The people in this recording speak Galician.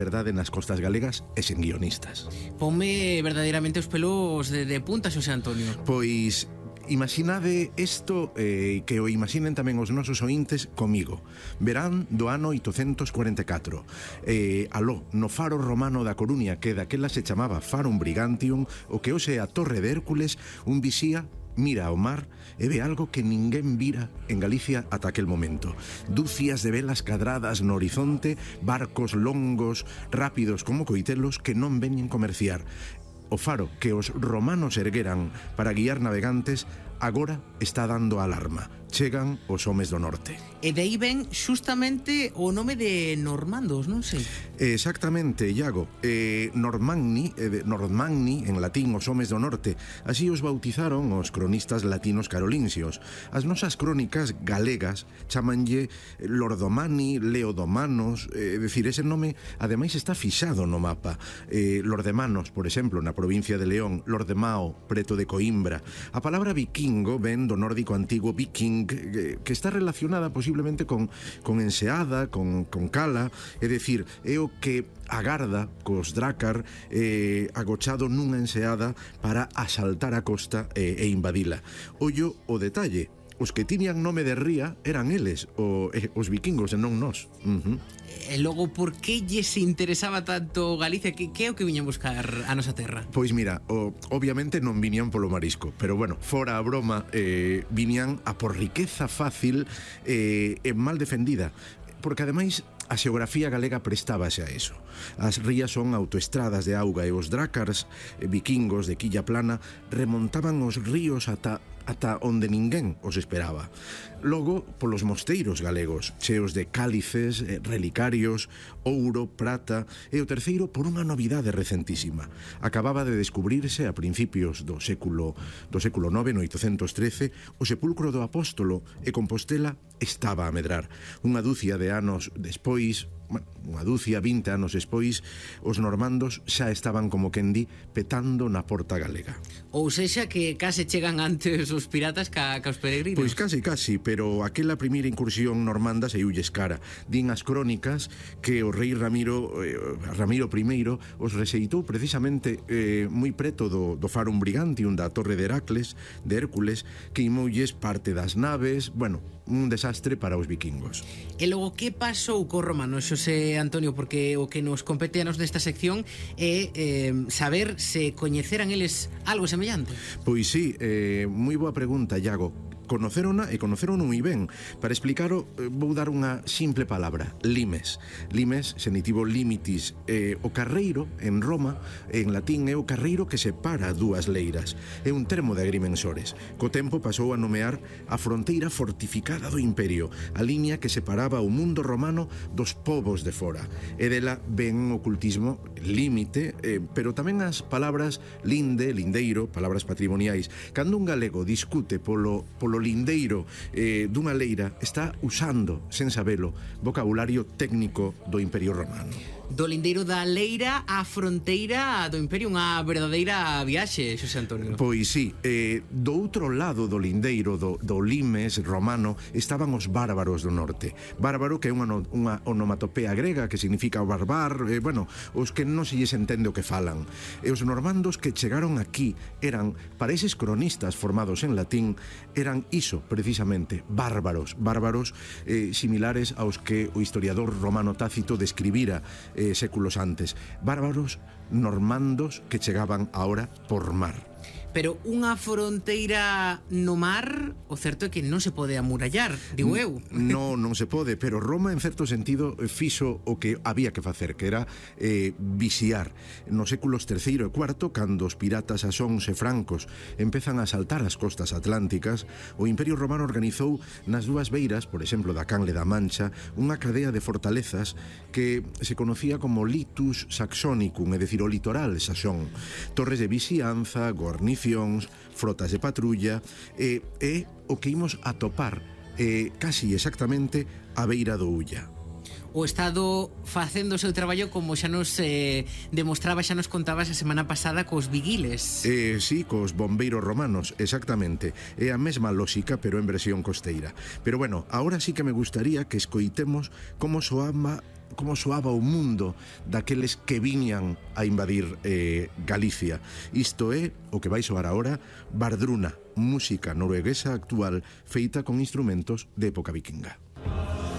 verdade nas costas galegas e sen guionistas. Ponme verdadeiramente os pelos de punta, Xosé Antonio. Pois imaginade isto, que o imaginen tamén os nosos ointes comigo. Verán do ano 844. Aló, no faro romano da Coruña, que daquela se chamaba Farum Brigantium, o que hoxe é a Torre de Hércules, un visía mira ao mar e ve algo que ninguén vira en Galicia ata aquel momento. Dúcias de velas cadradas no horizonte, barcos longos, rápidos como coitelos que non veñen comerciar. O faro que os romanos ergueran para guiar navegantes agora está dando alarma. Chegan os homes do norte. E de aí ven xustamente o nome de normandos, non sei? Exactamente, Iago. Normagni en latín, os homes do norte. Así os bautizaron os cronistas latinos carolinsios. As nosas crónicas galegas chamanlle Lordomani, Leodomanos, decir, ese nome ademais está fixado no mapa. Lordemanos, por exemplo, na provincia de León, Lordemao, preto de Coimbra. A palabra vikingo ven do nórdico antigo viking, que está relacionada posiblemente con enseada, con cala, é dicir, é o que agarda cos drácar agochado nunha enseada para asaltar a costa e invadila. Ollo o detalle, os que tiñan nome de ría eran eles, os vikingos e non nós. E logo, por que lles interesaba tanto Galicia? Que é o que viñan buscar a nosa terra? Pois mira, obviamente non viñan polo marisco, pero bueno, fora a broma, viñan a por riqueza fácil e mal defendida, porque ademais a xeografía galega prestábase a eso. As rías son autoestradas de auga e os drácars vikingos de quilla plana remontaban os ríos ata onde ninguén os esperaba. Logo, polos mosteiros galegos, cheos de cálices, relicarios, ouro, prata, e o terceiro por unha novidade recentísima. Acababa de descubrirse a principios do século IX, no 813, o sepulcro do apóstolo, e Compostela estaba a medrar. Unha dúcia de anos despois, unha dúcia, 20 anos despois, os normandos xa estaban, como quen di, petando na porta galega. Ou sexa que case chegan antes os piratas ca os peregrinos. Pois casi, pero aquela primeira incursión normanda saiulles cara. Din as crónicas que o rei Ramiro I os rexeitou precisamente moi preto do Farum Brigantium, da Torre de Hércules, que imoulles parte das naves, bueno, un desastre para os vikingos. E logo, que pasou co romano, Xosé Antonio? Porque o que nos compete a nos nesta sección é saber se coñeceran eles algo semellante. Pois sí, moi boa pregunta, Iago. Conocerona moi ben. Para explicarlo, vou dar unha simple palabra: limes. Limes, senitivo limitis. O carreiro, en Roma, en latín, é o carreiro que separa dúas leiras. É un termo de agrimensores. Co tempo pasou a nomear a fronteira fortificada do imperio, a liña que separaba o mundo romano dos povos de fora. E dela ven o cultismo, límite, pero tamén as palabras linde, lindeiro, palabras patrimoniais. Cando un galego discute polo lindeiro dunha leira, está usando, sen sabelo, vocabulario técnico do Imperio Romano. Do lindeiro da leira á fronteira do imperio, unha verdadeira viaxe, Xosé Antonio. Pois sí, do outro lado do lindeiro, do limes romano, estaban os bárbaros do norte. Bárbaro, que é unha onomatopea grega que significa barbar, os que non se lles entende o que falan. E os normandos que chegaron aquí eran, para eses cronistas formados en latín, eran iso, precisamente, bárbaros similares aos que o historiador romano Tácito describira séculos antes. Bárbaros normandos que chegaban ahora por mar. Pero unha fronteira no mar, o certo é que non se pode amurallar, digo eu. Non se pode, pero Roma, en certo sentido, fixo o que había que facer, que era vixiar. Nos séculos III e IV, cando os piratas asóns e francos empezan a saltar as costas atlánticas, o Imperio Romano organizou nas dúas beiras, por exemplo, da Canle da Mancha, unha cadea de fortalezas que se conocía como Litus Saxonicum, é dicir, o litoral saxón. Torres de vixianza, guarnicións, frotas de patrulla, e o que imos atopar casi exactamente a beira do Ulla. O Estado facendo o seu traballo, como xa nos demostraba, xa nos contabas a semana pasada cos viguiles. Sí, cos bombeiros romanos, exactamente. É a mesma lógica, pero en versión costeira. Pero bueno, ahora sí que me gustaría que escoitemos como soaba como soaba o mundo daqueles que viñan a invadir Galicia. Isto é o que vai soar agora, Vardruna, música norueguesa actual feita con instrumentos de época vikinga.